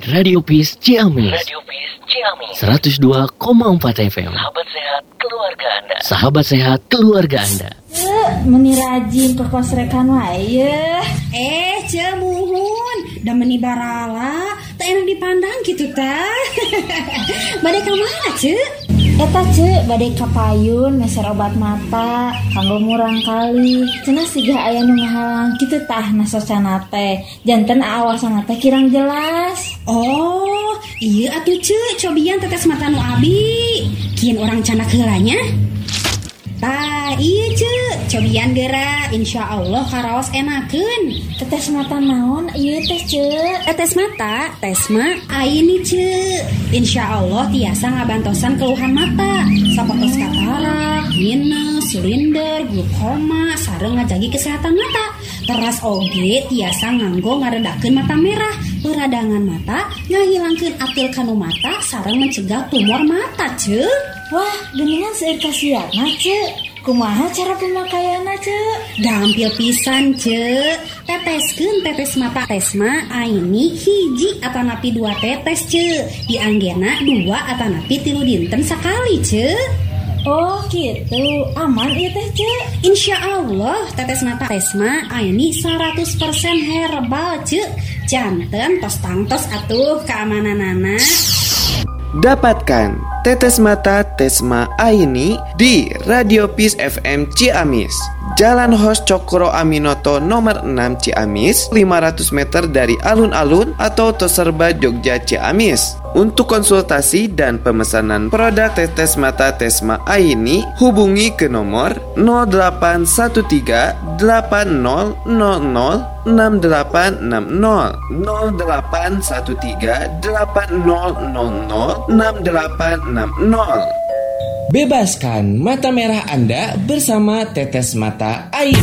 Radio Peace Ciamis. 102,4 FM. Sahabat sehat keluarga Anda. Meni rajin ke kos rekan wae. Cemuhun, da meni barala, tak enak dipandang gitu tah. Bade ka mana, Ce? Eta Ce, bade ka payun meser obat mata, kanggo murang kali. Cenah siga aya nu ngahalang kitu tah nasosana teh. Janten awasan teh kirang jelas. Oh, iya atuh Ce, cobian tetes mata nu abi. Kieun urang canak heulanya. Tah, iya Ce, cobian geura, insyaallah karaos enakeun. Tetes mata naon ieu teh Ce? Tetes mata, tesma aini Ce. Insyaallah tiasa ngabantosan keluhan mata, sapotos katarak, minus, silinder, glaukoma, sareng ngajagi kesehatan mata. Teras oge tiasa nganggo ngaredakeun mata merah, peradangan mata, ngahilangkeun atil kanu mata, sareng mencegah tumor mata Ce. Wah, geningan seueur kasiana Ce. Kumaha cara pemakaianna Ce? Gampil pisan Ce. Teteskeun tetes mata tesma aini hiji atanapi 2 tetes Ce. Dianggena 2 atanapi 3 dinten sakali Ce. Oh gitu, aman ieu teh Ce. Insyaallah tetes mata tesma aini 100% herbal Ce. Janten tos tangtos atuh keamananana. Dapatkan tetes mata Tesma Aini di Radio Peace FM Ciamis, Jalan Hos Cokro Aminoto nomor 6 Ciamis, 500 meter dari alun-alun atau Toserba Jogja Ciamis. Untuk konsultasi dan pemesanan produk tetes mata Tesma Aini, hubungi ke nomor 0813 8000 6860 0813 8000 6860. Bebaskan mata merah Anda bersama tetes mata Aini.